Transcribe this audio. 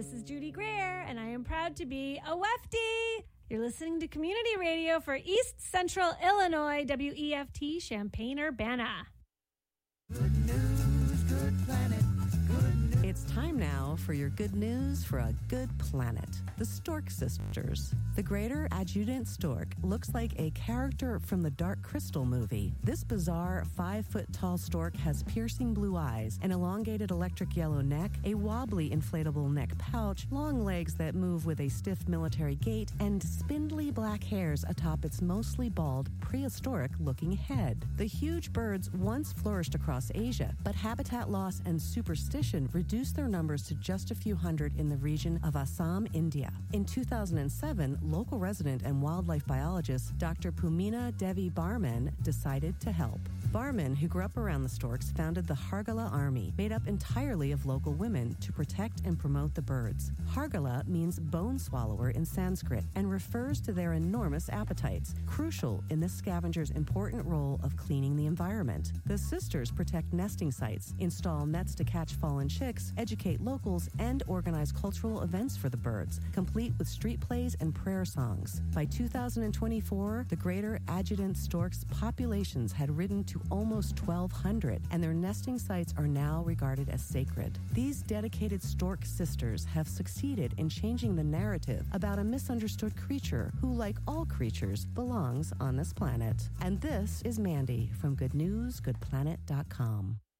This is Judy Greer, and I am proud to be a Wefty. You're listening to Community Radio for East Central Illinois, WEFT, Champaign-Urbana. Good news, good planet, good news. It's time now for your good news for a good planet. The Stork Sisters. The greater adjutant stork looks like a character from the Dark Crystal movie. This bizarre 5-foot-tall stork has piercing blue eyes, an elongated electric yellow neck, a wobbly inflatable neck pouch, long legs that move with a stiff military gait, and spindly black hairs atop its mostly bald, prehistoric-looking head. The huge birds once flourished across Asia, but habitat loss and superstition reduced their numbers to just a few hundred in the region of Assam, India. In 2007, local resident and wildlife biologist Dr. Pumina Devi Barman decided to help. Barman, who grew up around the storks, founded the Hargala Army, made up entirely of local women to protect and promote the birds. Hargala means bone swallower in Sanskrit and refers to their enormous appetites, crucial in this scavenger's important role of cleaning the environment. The sisters protect nesting sites, install nets to catch fallen chicks, educate locals, and organize cultural events for the birds, complete with street plays and prayer songs. By 2024, the greater adjutant storks' populations had risen to almost 1,200, and their nesting sites are now regarded as sacred. These dedicated stork sisters have succeeded in changing the narrative about a misunderstood creature who, like all creatures, belongs on this planet. And this is Mandy from GoodNewsGoodPlanet.com.